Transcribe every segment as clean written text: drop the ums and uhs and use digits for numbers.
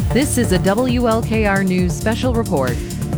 This is a WLKR News special report.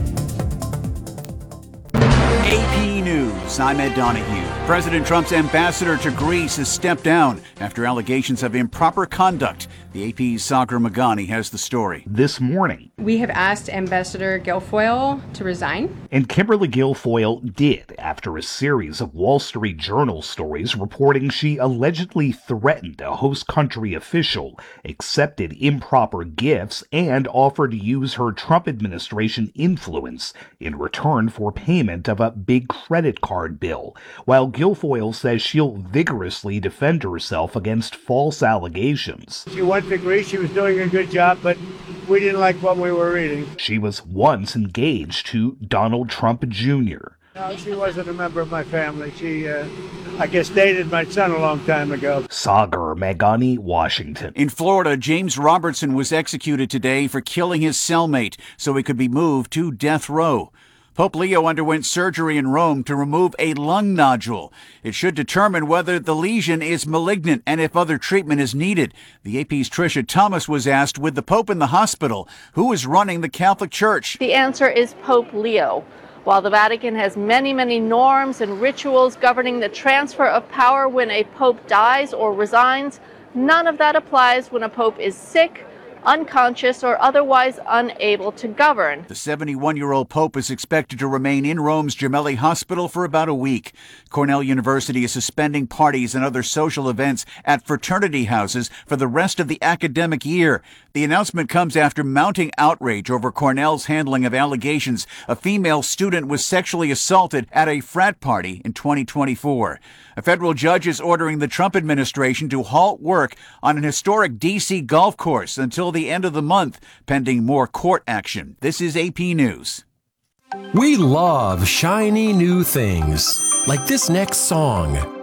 AP News, I'm Ed Donahue. President Trump's ambassador to Greece has stepped down after allegations of improper conduct. The AP's Sagar Meghani has the story. This morning, we have asked Ambassador Guilfoyle to resign. And Kimberly Guilfoyle did after a series of Wall Street Journal stories reporting she allegedly threatened a host country official, accepted improper gifts, and offered to use her Trump administration influence in return for payment of a big credit card bill. While Guilfoyle says she'll vigorously defend herself against false allegations. She went to Greece. She was doing a good job, but we didn't like what we were reading. She was once engaged to Donald Trump Jr. No, she wasn't a member of my family. She, I guess, dated my son a long time ago. Sagar Meghani, Washington. In Florida, James Robertson was executed today for killing his cellmate so he could be moved to death row. Pope Leo underwent surgery in Rome to remove a lung nodule. It should determine whether the lesion is malignant and if other treatment is needed. The AP's Tricia Thomas was asked, with the Pope in the hospital, who is running the Catholic Church? The answer is Pope Leo. While the Vatican has many norms and rituals governing the transfer of power when a pope dies or resigns, none of that applies when a pope is sick, unconscious, or otherwise unable to govern. The 71-year-old pope is expected to remain in Rome's Gemelli Hospital for about a week. Cornell University is suspending parties and other social events at fraternity houses for the rest of the academic year. The announcement comes after mounting outrage over Cornell's handling of allegations a female student was sexually assaulted at a frat party in 2024. A federal judge is ordering the Trump administration to halt work on an historic D.C. golf course until the end of the month, pending more court action. This is AP News. We love shiny new things, like this next song.